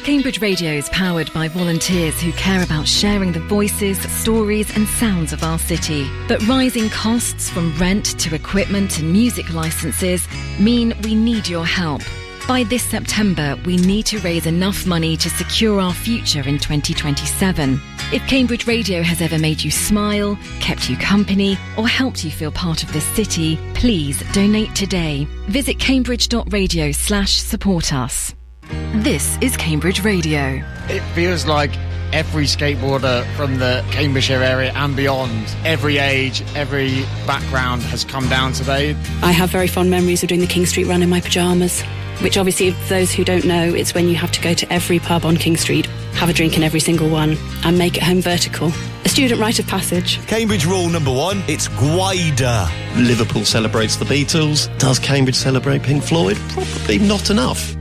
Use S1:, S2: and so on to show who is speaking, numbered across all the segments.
S1: Cambridge Radio is powered by volunteers who care about sharing the voices, stories and sounds of our city. But rising costs from rent to equipment and music licences mean we need your help. By this September, we need to raise enough money to secure our future in 2027. If Cambridge Radio has ever made you smile, kept you company, or helped you feel part of this city, please donate today. Visit cambridge.radio/support us. This is Cambridge Radio.
S2: It feels like every skateboarder from the Cambridgeshire area and beyond, every age, every background has come down today.
S3: I have very fond memories of doing the King Street run in my pyjamas, which obviously, for those who don't know, it's when you have to go to every pub on King Street, have a drink in every single one, and make it home vertical. A student rite of passage.
S4: Cambridge rule number 1, it's Gwyder.
S5: Liverpool celebrates the Beatles. Does Cambridge celebrate Pink Floyd? Probably not enough.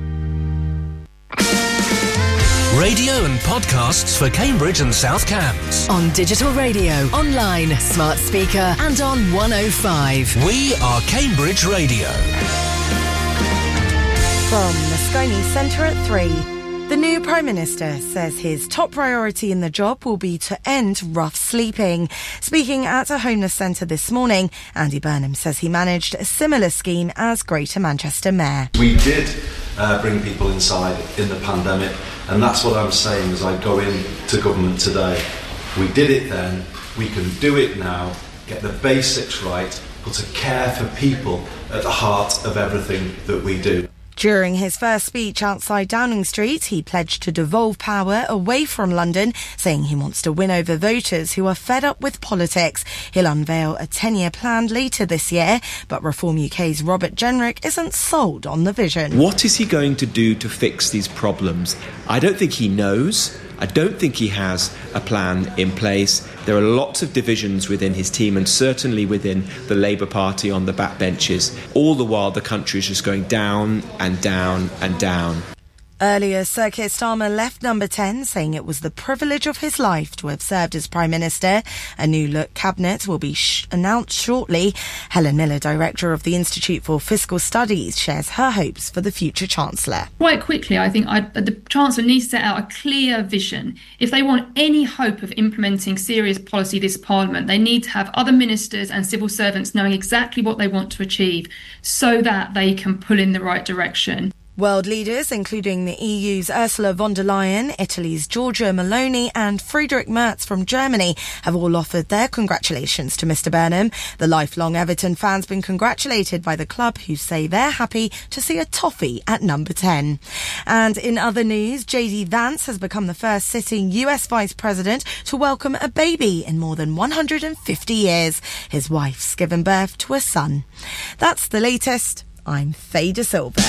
S4: Radio and podcasts for Cambridge and South Cambs.
S6: On digital radio, online, smart speaker and on 105.
S4: We are Cambridge Radio.
S7: From the Sky News Centre at 3. The new Prime Minister says his top priority in the job will be to end rough sleeping. Speaking at a homeless centre this morning, Andy Burnham says he managed a similar scheme as Greater Manchester Mayor.
S8: We did bring people inside in the pandemic, and that's what I'm saying as I go into government today. We did it then, we can do it now, get the basics right, put a care for people at the heart of everything that we do.
S7: During his first speech outside Downing Street, he pledged to devolve power away from London, saying he wants to win over voters who are fed up with politics. He'll unveil a 10-year plan later this year, but Reform UK's Robert Jenrick isn't sold on the vision.
S9: What is he going to do to fix these problems? I don't think he knows. I don't think he has a plan in place. There are lots of divisions within his team and certainly within the Labour Party on the backbenches. All the while the country is just going down and down and down.
S7: Earlier, Sir Keir Starmer left Number 10, saying it was the privilege of his life to have served as Prime Minister. A new look cabinet will be announced shortly. Helen Miller, Director of the Institute for Fiscal Studies, shares her hopes for the future Chancellor.
S10: Quite quickly, I think the Chancellor needs to set out a clear vision. If they want any hope of implementing serious policy this Parliament, they need to have other ministers and civil servants knowing exactly what they want to achieve so that they can pull in the right direction.
S7: World leaders, including the EU's Ursula von der Leyen, Italy's Giorgia Meloni and Friedrich Merz from Germany, have all offered their congratulations to Mr Burnham. The lifelong Everton fan's been congratulated by the club, who say they're happy to see a toffee at Number 10. And in other news, JD Vance has become the first sitting US Vice President to welcome a baby in more than 150 years. His wife's given birth to a son. That's the latest. I'm Faye De Silva.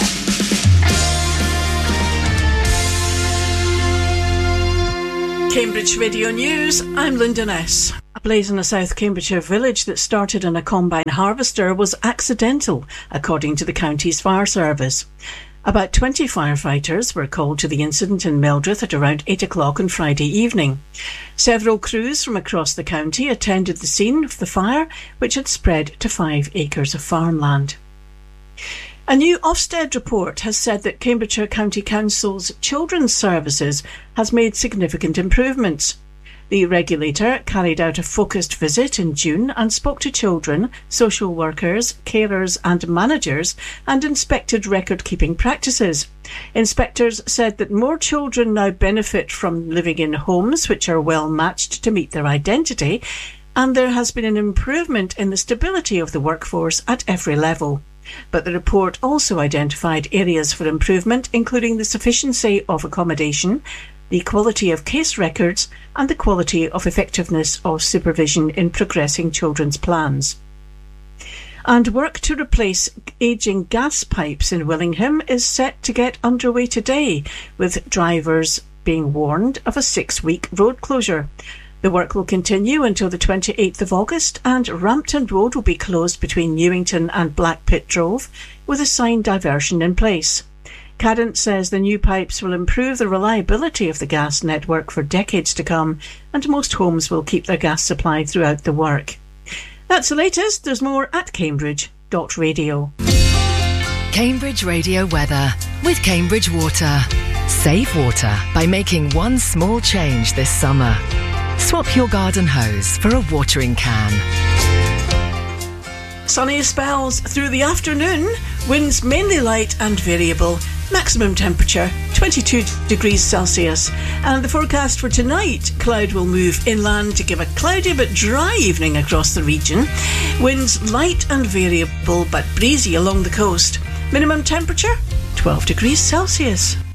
S11: Cambridge Radio News, I'm Linda Ness. A blaze in a South Cambridgeshire village that started in a combine harvester was accidental, according to the county's fire service. About 20 firefighters were called to the incident in Meldreth at around 8 o'clock on Friday evening. Several crews from across the county attended the scene of the fire, which had spread to 5 acres of farmland. A new Ofsted report has said that Cambridgeshire County Council's Children's Services has made significant improvements. The regulator carried out a focused visit in June and spoke to children, social workers, carers and managers and inspected record-keeping practices. Inspectors said that more children now benefit from living in homes which are well matched to meet their identity, and there has been an improvement in the stability of the workforce at every level. But the report also identified areas for improvement, including the sufficiency of accommodation, the quality of case records and the quality of effectiveness of supervision in progressing children's plans. And work to replace ageing gas pipes in Willingham is set to get underway today, with drivers being warned of a 6-week road closure. The work will continue until the 28th of August and Rampton Road will be closed between Newington and Blackpit Drove with a sign diversion in place. Cadent says the new pipes will improve the reliability of the gas network for decades to come and most homes will keep their gas supply throughout the work. That's the latest. There's more at cambridge.radio.
S6: Cambridge Radio weather with Cambridge Water. Save water by making one small change this summer. Swap your garden hose for a watering can.
S11: Sunny spells through the afternoon, winds mainly light and variable. Maximum temperature 22 degrees Celsius. And the forecast for tonight, cloud will move inland to give a cloudy but dry evening across the region. Winds light and variable but breezy along the coast. Minimum temperature 12 degrees Celsius.